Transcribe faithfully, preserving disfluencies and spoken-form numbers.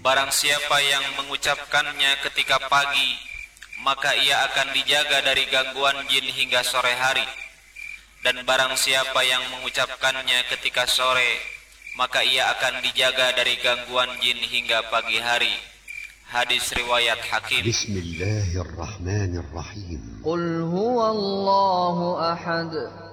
Barang siapa yang mengucapkannya ketika pagi, maka ia akan dijaga dari gangguan jin hingga sore hari. Dan barang siapa yang mengucapkannya ketika sore, maka ia akan dijaga dari gangguan jin hingga pagi hari. Hadis riwayat Hakim. Bismillahirrahmanirrahim. Qul huwallahu ahad.